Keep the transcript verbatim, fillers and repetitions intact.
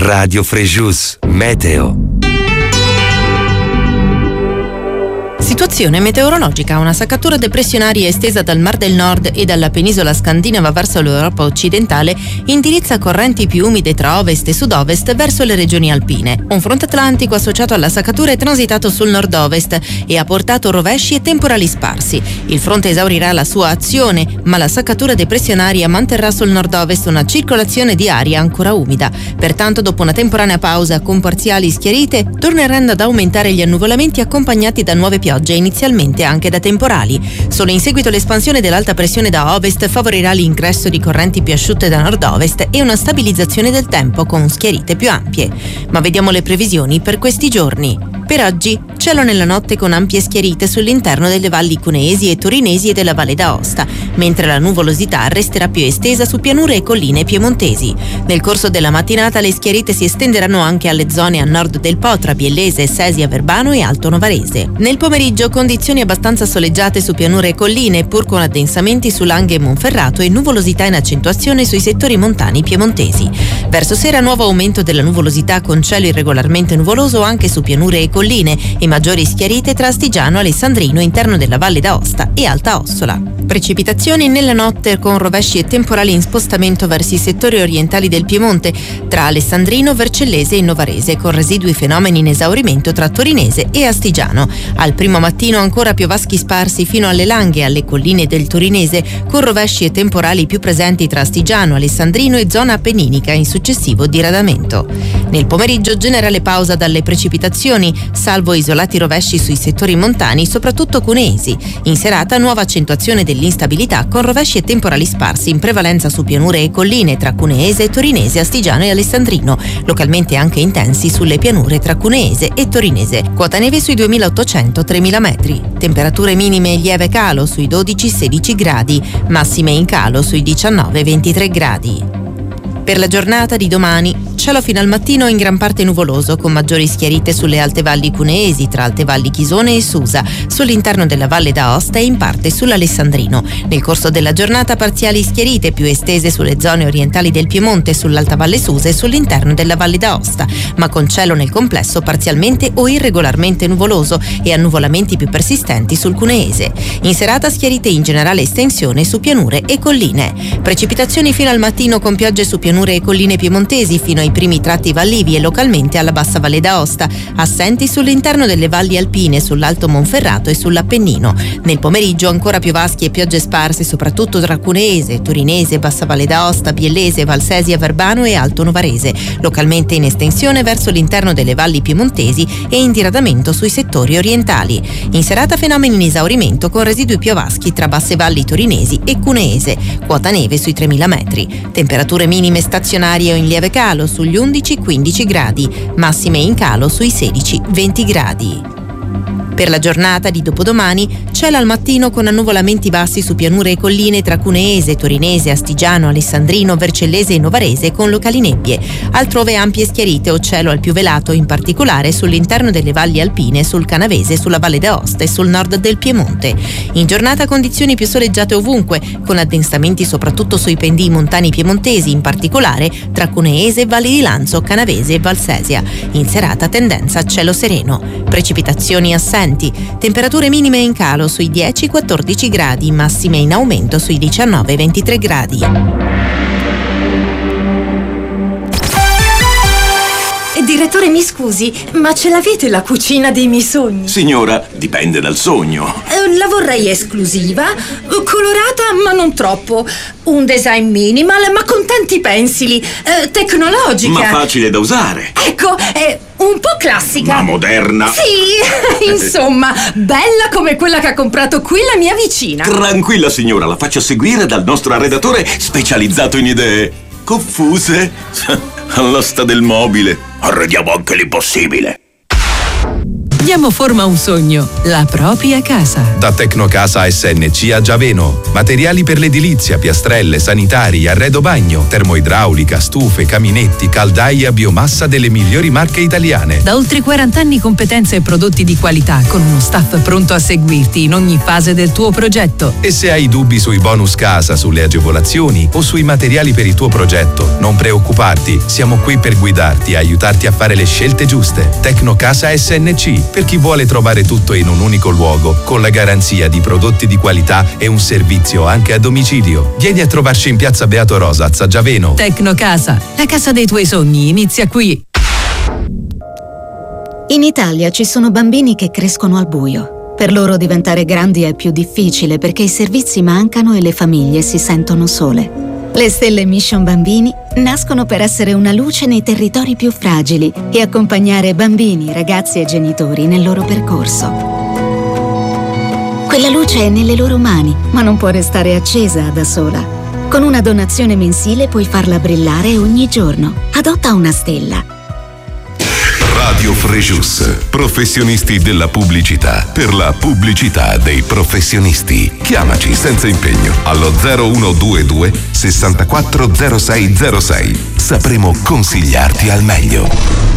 Radio Frejus, Meteo. Situazione meteorologica. Una saccatura depressionaria estesa dal Mar del Nord e dalla penisola scandinava verso l'Europa occidentale indirizza correnti più umide tra ovest e sud-ovest verso le regioni alpine. Un fronte atlantico associato alla saccatura è transitato sul nord-ovest e ha portato rovesci e temporali sparsi. Il fronte esaurirà la sua azione, ma la saccatura depressionaria manterrà sul nord-ovest una circolazione di aria ancora umida. Pertanto, dopo una temporanea pausa con parziali schiarite, torneranno ad aumentare gli annuvolamenti accompagnati da nuove piogge, inizialmente anche da temporali. Solo in seguito l'espansione dell'alta pressione da ovest favorirà l'ingresso di correnti più asciutte da nord-ovest e una stabilizzazione del tempo con schiarite più ampie. Ma vediamo le previsioni per questi giorni. Per oggi, cielo nella notte con ampie schiarite sull'interno delle valli cuneesi e torinesi e della Valle d'Aosta, mentre la nuvolosità resterà più estesa su pianure e colline piemontesi. Nel corso della mattinata le schiarite si estenderanno anche alle zone a nord del Po, tra Biellese, Sesia, Verbano e Alto Novarese. Nel pomeriggio condizioni abbastanza soleggiate su pianure e colline, pur con addensamenti su Langhe e Monferrato e nuvolosità in accentuazione sui settori montani piemontesi. Verso sera nuovo aumento della nuvolosità con cielo irregolarmente nuvoloso anche su pianure e colline e maggiori schiarite tra Astigiano, Alessandrino, interno della Valle d'Aosta e Alta Ossola. Precipitazioni nella notte con rovesci e temporali in spostamento verso i settori orientali del Piemonte, tra Alessandrino, Vercellese e Novarese, con residui fenomeni in esaurimento tra Torinese e Astigiano. Al primo mattino ancora piovaschi sparsi fino alle Langhe e alle colline del Torinese, con rovesci e temporali più presenti tra Astigiano, Alessandrino e zona appenninica in successivo diradamento. Nel pomeriggio generale pausa dalle precipitazioni, salvo isolati rovesci sui settori montani, soprattutto cuneesi. In serata nuova accentuazione dell'instabilità con rovesci e temporali sparsi in prevalenza su pianure e colline tra Cuneese, Torinese, Astigiano e Alessandrino, localmente anche intensi sulle pianure tra Cuneese e Torinese. Quota neve sui duemilaottocento tremila metri. Temperature minime in lieve calo sui dodici sedici gradi, massime in calo sui diciannove ventitré gradi. Per la giornata di domani, cielo fino al mattino in gran parte nuvoloso, con maggiori schiarite sulle alte valli cuneesi, tra Alte Valli Chisone e Susa, sull'interno della Valle d'Aosta e in parte sull'Alessandrino. Nel corso della giornata parziali schiarite più estese sulle zone orientali del Piemonte, sull'Alta Valle Susa e sull'interno della Valle d'Aosta, ma con cielo nel complesso parzialmente o irregolarmente nuvoloso e annuvolamenti più persistenti sul cuneese. In serata schiarite in generale estensione su pianure e colline. Precipitazioni fino al mattino con piogge su pianure e colline piemontesi fino ai primi tratti vallivi e localmente alla bassa Valle d'Aosta, assenti sull'interno delle valli alpine, sull'Alto Monferrato e sull'Appennino. Nel pomeriggio ancora piovaschi e piogge sparse soprattutto tra Cuneese, Torinese, Bassa Valle d'Aosta, Biellese, Valsesia, Verbano e Alto Novarese, localmente in estensione verso l'interno delle valli piemontesi e in diradamento sui settori orientali. In serata fenomeni in esaurimento con residui piovaschi tra basse valli torinesi e cuneese, quota neve sui tremila metri. Temperature minime stazionarie o in lieve calo sugli undici quindici gradi, massime in calo sui sedici venti gradi. Per la giornata di dopodomani, cielo al mattino con annuvolamenti bassi su pianure e colline tra Cuneese, Torinese, Astigiano, Alessandrino, Vercellese e Novarese con locali nebbie. Altrove ampie schiarite o cielo al più velato, in particolare sull'interno delle valli alpine, sul Canavese, sulla Valle d'Aosta e sul nord del Piemonte. In giornata condizioni più soleggiate ovunque, con addensamenti soprattutto sui pendii montani piemontesi, in particolare tra Cuneese, Valli di Lanzo, Canavese e Valsesia. In serata tendenza a cielo sereno. Precipitazioni assenti. Temperature minime in calo sui dieci quattordici gradi, massime in aumento sui diciannove ventitré gradi. Direttore, mi scusi, ma ce l'avete la cucina dei miei sogni? Signora, dipende dal sogno. Eh, la vorrei esclusiva, colorata ma non troppo, un design minimal ma con tanti pensili, eh, tecnologica. Ma facile da usare. Ecco, è un po' classica. Ma moderna. Sì, insomma, bella come quella che ha comprato qui la mia vicina. Tranquilla signora, la faccio seguire dal nostro arredatore specializzato in idee confuse. All'asta del mobile. Arrediamo anche l'impossibile. Diamo forma a un sogno, la propria casa. Da Tecnocasa S N C a Giaveno. Materiali per l'edilizia, piastrelle, sanitari, arredo bagno, termoidraulica, stufe, caminetti, caldaie a biomassa delle migliori marche italiane. Da oltre quaranta anni competenze e prodotti di qualità, con uno staff pronto a seguirti in ogni fase del tuo progetto. E se hai dubbi sui bonus casa, sulle agevolazioni o sui materiali per il tuo progetto, non preoccuparti, siamo qui per guidarti e aiutarti a fare le scelte giuste. Tecnocasa S N C, per chi vuole trovare tutto in un unico luogo, con la garanzia di prodotti di qualità e un servizio anche a domicilio. Vieni a trovarci in piazza Beato Rosaz a Giaveno. Tecnocasa, la casa dei tuoi sogni, inizia qui. In Italia ci sono bambini che crescono al buio. Per loro diventare grandi è più difficile perché i servizi mancano e le famiglie si sentono sole. Le Stelle Mission Bambini nascono per essere una luce nei territori più fragili e accompagnare bambini, ragazzi e genitori nel loro percorso. Quella luce è nelle loro mani, ma non può restare accesa da sola. Con una donazione mensile puoi farla brillare ogni giorno. Adotta una stella. Radio Frejus, professionisti della pubblicità, per la pubblicità dei professionisti. Chiamaci senza impegno allo zero uno due due sessantaquattro zero sei zero sei. Sapremo consigliarti al meglio.